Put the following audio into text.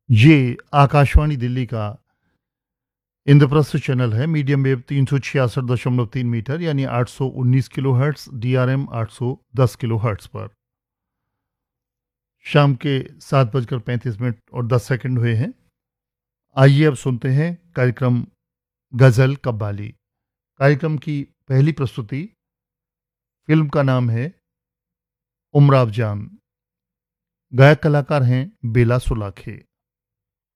ये आकाशवाणी दिल्ली का इंद्रप्रस्थ चैनल है। मीडियम वेव 366.3 मीटर यानी 819 kilo hertz, DRM 810 kilo hertz पर शाम के 7:35 और 10 सेकंड हुए हैं। आइए अब सुनते हैं कार्यक्रम गजल कव्वाली। कार्यक्रम की पहली प्रस्तुति, फिल्म का नाम है उमराव जान। गायक कलाकार हैं बेला सुलाखे।